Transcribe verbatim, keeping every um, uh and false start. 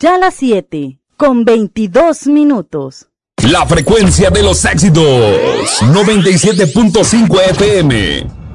Ya las siete, con veintidós minutos. La frecuencia de los éxitos, noventa y siete punto cinco F M.